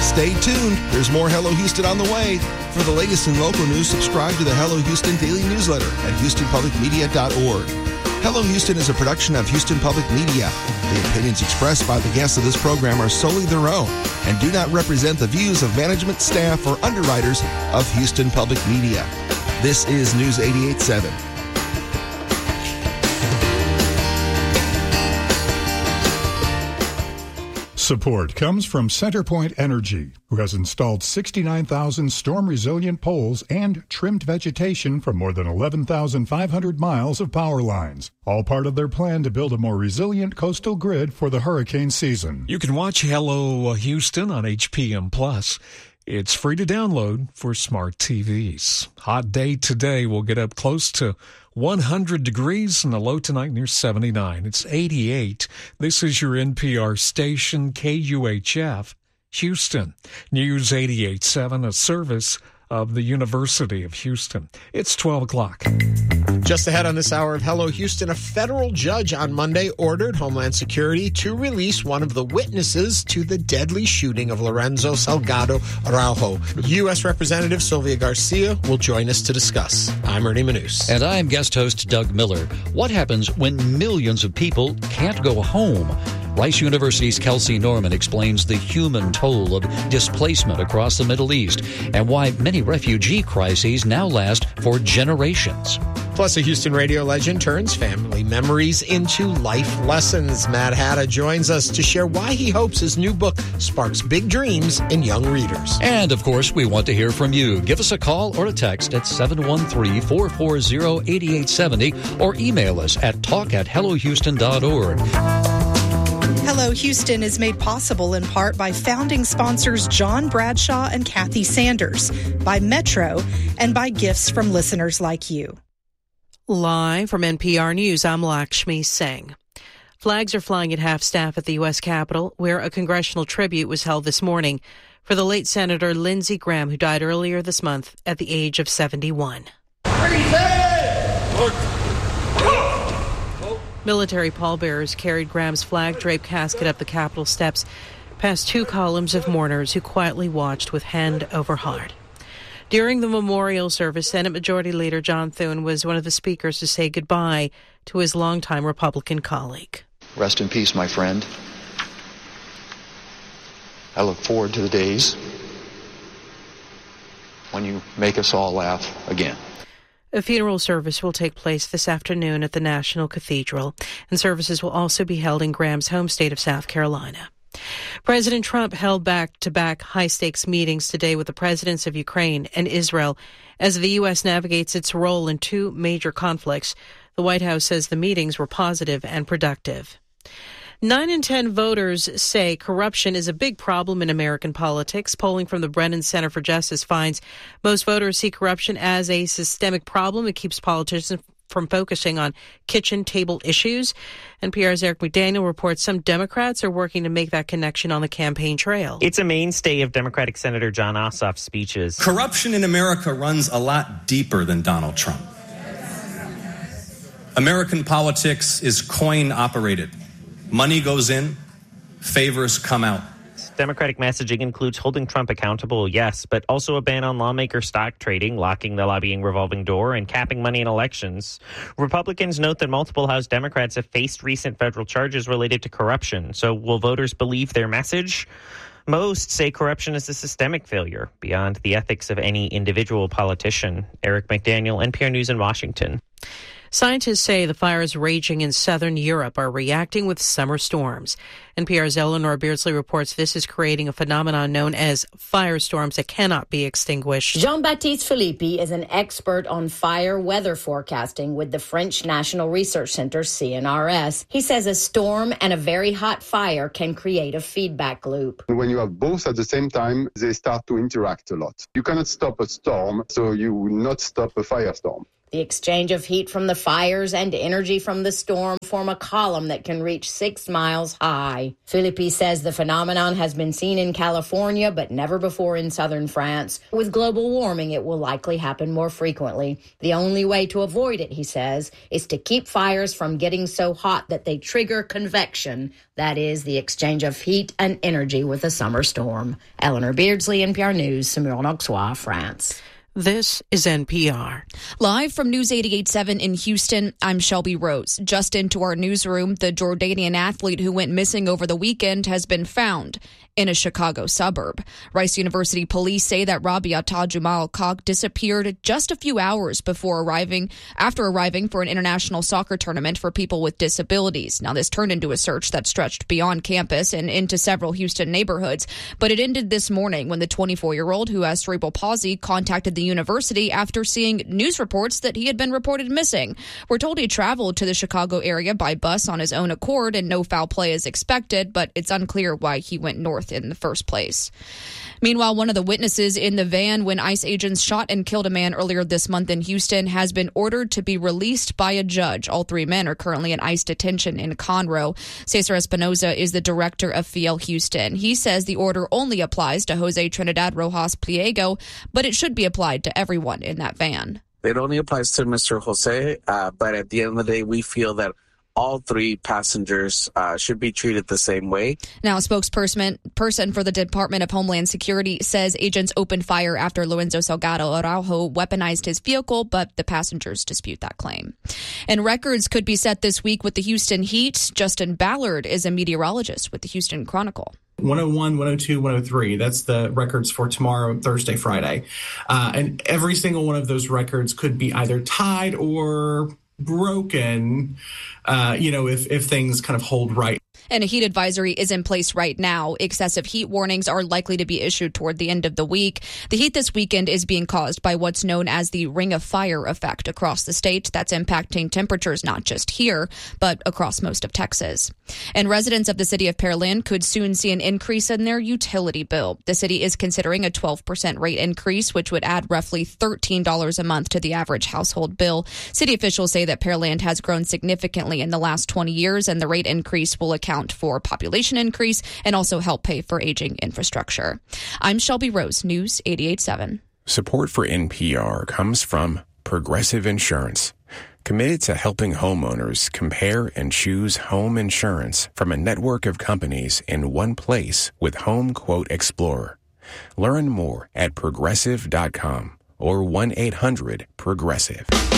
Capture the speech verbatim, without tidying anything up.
Stay tuned. There's more Hello Houston on the way. For the latest in local news, subscribe to the Hello Houston Daily Newsletter at houston public media dot org. Hello Houston is a production of Houston Public Media. The opinions expressed by the guests of this program are solely their own and do not represent the views of management, staff, or underwriters of Houston Public Media. This is News eighty-eight point seven. Support comes from CenterPoint Energy, who has installed sixty-nine thousand storm-resilient poles and trimmed vegetation from more than eleven thousand five hundred miles of power lines, all part of their plan to build a more resilient coastal grid for the hurricane season. You can watch Hello Houston on H P M Plus. It's free to download for smart T Vs. Hot day today. We'll get up close to one hundred degrees and the low tonight near seventy-nine. It's eighty-eight. This is your N P R station, K U H F, Houston. News eighty-eight point seven, a service of the University of Houston. It's twelve o'clock. Just ahead on this hour of Hello Houston, a federal judge on Monday ordered Homeland Security to release one of the witnesses to the deadly shooting of Lorenzo Salgado Araujo. U S Representative Sylvia Garcia will join us to discuss. I'm Ernie Manous. And I'm guest host Doug Miller. What happens when millions of people can't go home? Rice University's Kelsey Norman explains the human toll of displacement across the Middle East and why many refugee crises now last for generations. Plus, a Houston radio legend turns family memories into life lessons. Matt Hatta joins us to share why he hopes his new book sparks big dreams in young readers. And, of course, we want to hear from you. Give us a call or a text at seven one three, four four zero, eight eight seven zero or email us at talk at hello houston dot org. Hello Houston is made possible in part by founding sponsors John Bradshaw and Kathy Sanders, by Metro, and by gifts from listeners like you. Live from N P R News, I'm Lakshmi Singh. Flags are flying at half-staff at the U S Capitol, where a congressional tribute was held this morning for the late Senator Lindsey Graham, who died earlier this month at the age of seventy-one. Military pallbearers carried Graham's flag-draped casket up the Capitol steps, past two columns of mourners who quietly watched with hand over heart. During the memorial service, Senate Majority Leader John Thune was one of the speakers to say goodbye to his longtime Republican colleague. Rest in peace, my friend. I look forward to the days when you make us all laugh again. A funeral service will take place this afternoon at the National Cathedral, and services will also be held in Graham's home state of South Carolina. President Trump held back-to-back high-stakes meetings today with the presidents of Ukraine and Israel as the U S navigates its role in two major conflicts. The White House says the meetings were positive and productive. Nine in ten voters say corruption is a big problem in American politics. Polling from the Brennan Center for Justice finds most voters see corruption as a systemic problem. It keeps politicians from focusing on kitchen table issues. N P R's Eric McDaniel reports some Democrats are working to make that connection on the campaign trail. It's a mainstay of Democratic Senator Jon Ossoff's speeches. Corruption in America runs a lot deeper than Donald Trump. American politics is coin-operated. Money goes in, favors come out. Democratic messaging includes holding Trump accountable, yes, but also a ban on lawmaker stock trading, locking the lobbying revolving door, and capping money in elections. Republicans note that multiple House Democrats have faced recent federal charges related to corruption. So will voters believe their message? Most say corruption is a systemic failure beyond the ethics of any individual politician. Eric McDaniel, N P R News in Washington. Scientists say the fires raging in southern Europe are reacting with summer storms. N P R's Eleanor Beardsley reports this is creating a phenomenon known as firestorms that cannot be extinguished. Jean-Baptiste Philippi is an expert on fire weather forecasting with the French National Research Center, C N R S. He says a storm and a very hot fire can create a feedback loop. When you have both at the same time, they start to interact a lot. You cannot stop a storm, so you will not stop a firestorm. The exchange of heat from the fires and energy from the storm form a column that can reach six miles high. Philippi says the phenomenon has been seen in California, but never before in southern France. With global warming, it will likely happen more frequently. The only way to avoid it, he says, is to keep fires from getting so hot that they trigger convection. That is, the exchange of heat and energy with a summer storm. Eleanor Beardsley, N P R News, Saumur-en-Auxois, France. This is N P R. Live from News eighty-eight point seven in Houston, I'm Shelby Rose. Just into our newsroom, the Jordanian athlete who went missing over the weekend has been found in a Chicago suburb. Rice University police say that Rabia Tajumal Kak disappeared just a few hours before arriving, after arriving for an international soccer tournament for people with disabilities. Now, this turned into a search that stretched beyond campus and into several Houston neighborhoods, but it ended this morning when the twenty-four-year-old who has cerebral palsy contacted the university after seeing news reports that he had been reported missing. We're told he traveled to the Chicago area by bus on his own accord and no foul play is expected, but it's unclear why he went north in the first place. Meanwhile, one of the witnesses in the van when ICE agents shot and killed a man earlier this month in Houston has been ordered to be released by a judge. All three men are currently in ICE detention in Conroe. Cesar Espinoza is the director of Fiel Houston. He says the order only applies to Jose Trinidad Rojas Pliego, but it should be applied to everyone in that van. It only applies to Mister Jose, uh, but at the end of the day, we feel that all three passengers uh, should be treated the same way. Now, a spokesperson person for the Department of Homeland Security says agents opened fire after Lorenzo Salgado Araujo weaponized his vehicle, but the passengers dispute that claim. And records could be set this week with the Houston Heat. Justin Ballard is a meteorologist with the Houston Chronicle. one oh one, one oh two, one oh three. That's the records for tomorrow, Thursday, Friday. Uh, and every single one of those records could be either tied or broken, uh, you know, if, if things kind of hold right. And a heat advisory is in place right now. Excessive heat warnings are likely to be issued toward the end of the week. The heat this weekend is being caused by what's known as the Ring of Fire effect across the state. That's impacting temperatures not just here, but across most of Texas. And residents of the city of Pearland could soon see an increase in their utility bill. The city is considering a twelve percent rate increase, which would add roughly thirteen dollars a month to the average household bill. City officials say that Pearland has grown significantly in the last twenty years, and the rate increase will account for population increase and also help pay for aging infrastructure. I'm Shelby Rose, News eighty-eight point seven. Support for N P R comes from Progressive Insurance, committed to helping homeowners compare and choose home insurance from a network of companies in one place with Home Quote Explorer. Learn more at progressive dot com or one eight hundred progressive.